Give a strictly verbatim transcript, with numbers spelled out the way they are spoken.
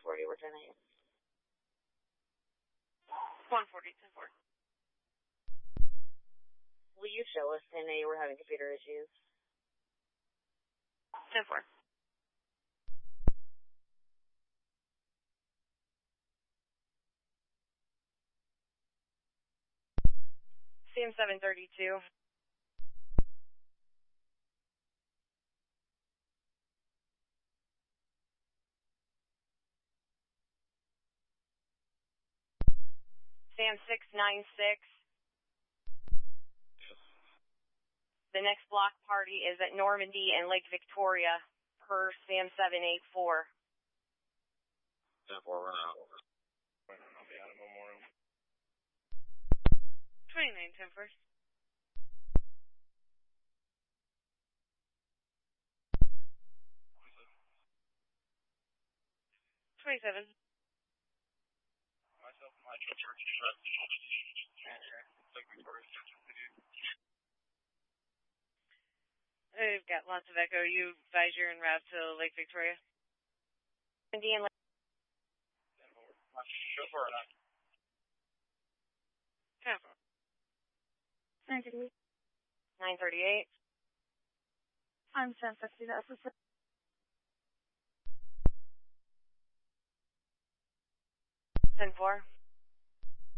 forty, we're ten eight. one forty, ten four. Will you show us ten eight? We're having computer issues. ten four. C M seven thirty-two. C M six ninety-six. The next block party is at Normandy and Lake Victoria per C M seven eighty-four. ten four, run out. I'll be out at Memorial. twenty-nine, ten four. twenty-seven. Myself and my church are shut. Lake Victoria. I've got lots of echo. You advise you're en route to Lake Victoria? Normandy and Lake. ten four. My chauffeur and I. ten four. nine thirty-eight. nine thirty-eight. I'm ten fifty, that's the ten four.